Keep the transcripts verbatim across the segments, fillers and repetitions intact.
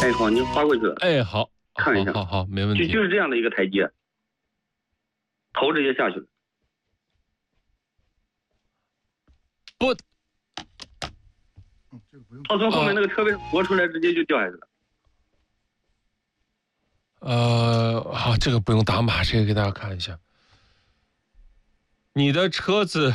哎，好，您发过去了。 哎，好， 看一下， 好好好，没问题。 就就是这样的一个台阶，头直接下去了。 不， 他从后面那个车位拨出来，直接就掉下去了。 呃，好，这个不用打码，这个给大家看一下。你的车子，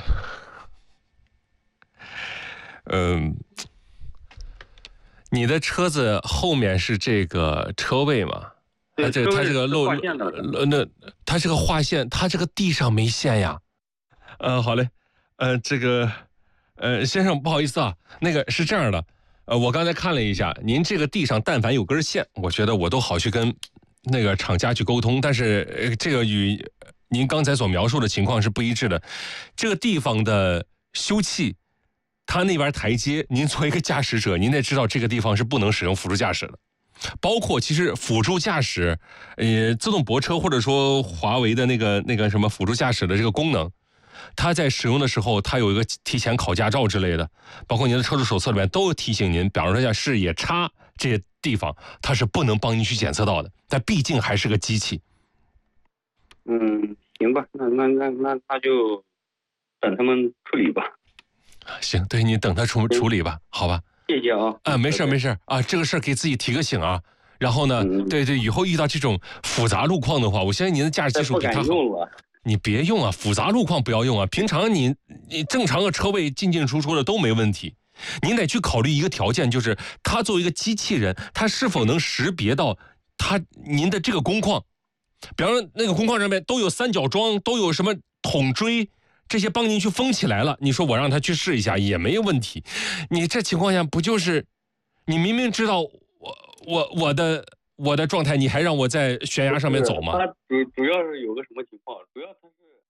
嗯、呃，你的车子后面是这个车位吗？ 对， 这个它这个漏划线的， 那它这个划线，它这个地上没线呀。呃，好嘞，呃，这个，呃，先生不好意思啊，那个是这样的，呃，我刚才看了一下，您这个地上但凡有根线，我觉得我都好去跟那个厂家去沟通，但是、呃、这个与您刚才所描述的情况是不一致的。这个地方的修葺，它那边台阶，您作为一个驾驶者，您得知道这个地方是不能使用辅助驾驶的。包括其实辅助驾驶，呃，自动泊车或者说华为的那个那个什么辅助驾驶的这个功能，它在使用的时候，它有一个提前考驾照之类的，包括您的车主手册里面都有提醒您，比方说像视野差这些地方，它是不能帮您去检测到的。但毕竟还是个机器。 嗯，行吧，那那那那那就等他们处理吧。 行，对，你等他处处理吧，好吧。 谢谢啊。 啊，没事没事啊，这个事儿给自己提个醒啊。然后呢， 嗯、 对对，以后遇到这种复杂路况的话，我相信您的驾驶技术比他好。你别用啊，复杂路况不要用啊。平常你你正常的车位进进出出的都没问题。您得去考虑一个条件，就是他作为一个机器人，他是否能识别到他您的这个工况。比方说那个工况上面都有三角桩，都有什么筒锥。这些帮您去封起来了，你说我让他去试一下也没有问题。你这情况下不就是，你明明知道我我我的我的状态，你还让我在悬崖上面走吗？ 他主主要是有个什么情况？主要他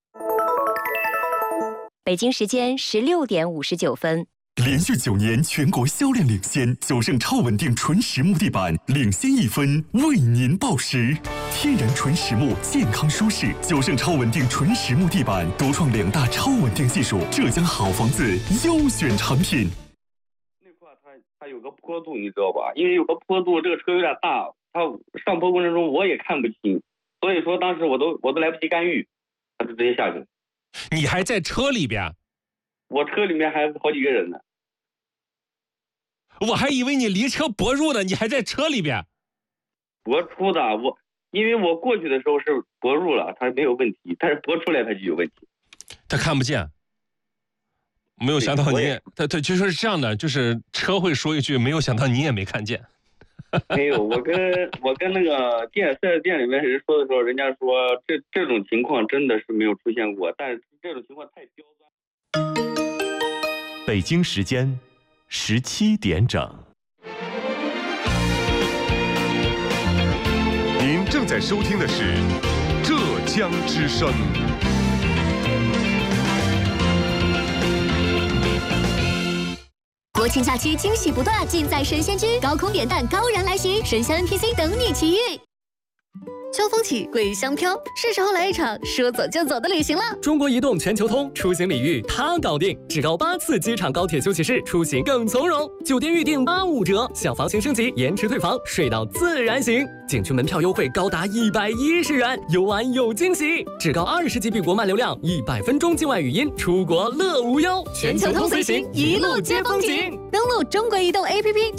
是北京时间十六点五十九分。 连续九年全国销量领先，九盛超稳定纯实木地板领先一分，为您报时。天然纯实木，健康舒适。九盛超稳定纯实木地板独创两大超稳定技术，浙江好房子优选产品。 那块它它有个坡度，你知道吧？因为有个坡度，这个车有点大，它上坡过程中我也看不清，所以说当时我都我都来不及干预，它就直接下去了。 你还在车里边？ 我车里面还好几个人呢。 我还以为你离车泊入呢，你还在车里边。 泊出的，我因为我过去的时候是泊入了，它没有问题，但是泊出来它就有问题。 他看不见。没有想到你也，他他就是这样的，就是车会说一句，没有想到你也没看见。 没有，我跟我跟那个店四 S 店里面人说的时候，人家说这这种情况真的是没有出现过，但是这种情况太刁钻。 北京时间十七点整。 您正在收听的是浙江之声。 国庆假期惊喜不断，尽在神仙居，高空点弹，高燃来袭，神仙 N P C 等你奇遇。秋风起，桂香飘，是时候来一场说走就走的旅行了。 中国移动全球通出行礼遇它搞定，至高八次机场高铁休息室，出行更从容。酒店预订八五折，小房型升级延迟退房，睡到自然醒。景区门票优惠高达一百一十元，游玩有惊喜。至高二十 G B 国漫流量，一百分钟境外语音，出国乐无忧。 全球通随行，一路接风景。登录中国移动 A P P。